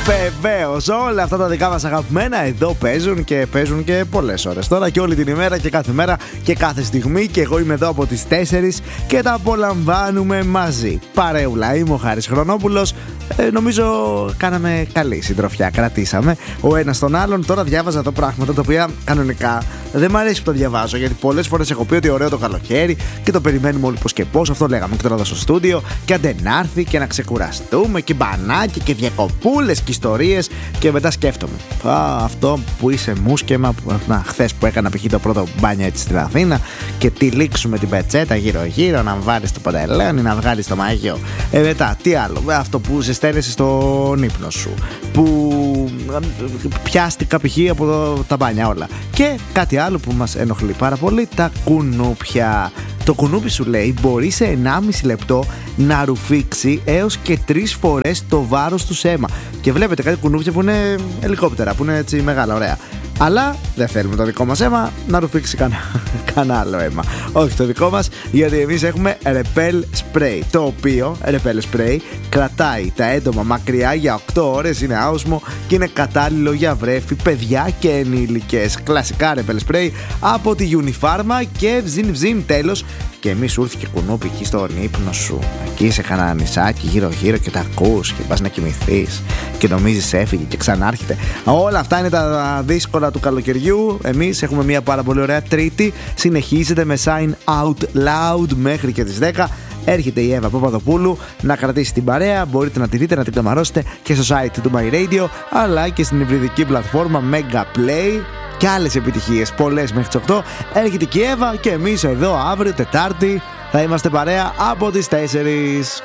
Βεβαίως, όλα αυτά τα δικά μας αγαπημένα εδώ παίζουν και πολλές ώρες τώρα και όλη την ημέρα και κάθε μέρα και κάθε στιγμή. Και εγώ είμαι εδώ από τις 4 και τα απολαμβάνουμε μαζί. Παρεούλα, είμαι ο Χάρης Χρονόπουλος. Νομίζω κάναμε καλή συντροφιά, κρατήσαμε ο ένας τον άλλον. Τώρα διάβαζα εδώ πράγματα τα οποία κανονικά δεν μ' αρέσει που τα διαβάζω, γιατί πολλές φορές έχω πει ότι ωραίο το καλοκαίρι και το περιμένουμε όλοι πως και πως. Αυτό λέγαμε και τώρα εδώ στο στούντιο. Και αν δεν έρθει και να ξεκουραστούμε και μπανάκι και διακοπούλες και ιστορίες. Και μετά σκέφτομαι, αυτό που είσαι μουσκεμα, χθες που έκανα π.χ. το πρώτο μπάνιο έτσι στην Αθήνα και τυλίξουμε την πετσέτα γύρω-γύρω, να βάλεις το παντελόνι, να βγάλεις το μαγιό. Μετά, τι άλλο, αυτό που ζεσταίνεσαι στον ύπνο σου, που πιάστηκα π.χ. από τα μπάνια όλα. Και κάτι άλλο που μας ενοχλεί πάρα πολύ, τα κουνούπια. Το κουνούπι σου λέει μπορεί σε 1,5 λεπτό να ρουφήξει έως και 3 φορές το βάρος του σε αίμα. Και βλέπετε κάτι κουνούπια που είναι ελικόπτερα, που είναι έτσι μεγάλα, ωραία. Αλλά δεν θέλουμε το δικό μας αίμα να ρουφήξει κανένα άλλο αίμα. Όχι το δικό μας, γιατί εμείς έχουμε Repel Spray. Το οποίο Repel Spray κρατάει τα έντομα μακριά για 8 ώρες, είναι άοσμο και είναι κατάλληλο για βρέφη, παιδιά και ενήλικες. Κλασικά Repel Spray από τη Unifarma και βζιν τέλος. Και μη σου έρθει και κουνούπι εκεί στον ύπνο σου, εκεί σε κανένα νησάκι γύρω-γύρω και τα ακούς και πας να κοιμηθείς και νομίζεις έφυγε και ξανάρχεται. Όλα αυτά είναι τα δύσκολα του καλοκαιριού. Εμείς έχουμε μια πάρα πολύ ωραία Τρίτη. Συνεχίζεται με Sign Out Loud μέχρι και τις 10. Έρχεται η Εύα Παπαδοπούλου να κρατήσει την παρέα. Μπορείτε να τη δείτε, να την καμαρώσετε και στο site του My Radio, αλλά και στην υβριδική πλατφόρμα Mega Play. Και άλλες επιτυχίες, πολλές μέχρι τις 8. Έρχεται και η Εύα και εμείς εδώ αύριο Τετάρτη θα είμαστε παρέα από τις 4.